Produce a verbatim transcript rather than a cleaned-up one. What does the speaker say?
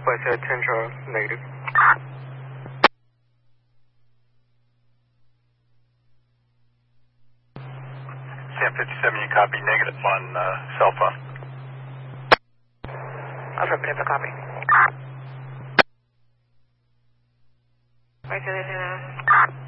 West Central, negative. Sam fifty-seven, you copy negative on uh, cell phone. Affirmative, a copy. West Central.